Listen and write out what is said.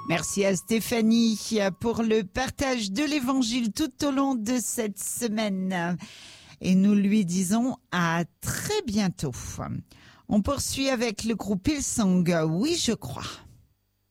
Merci à Stéphanie pour le partage de l'évangile tout au long de cette semaine. Et nous lui disons à très bientôt. On poursuit avec le groupe Hillsong, oui je crois.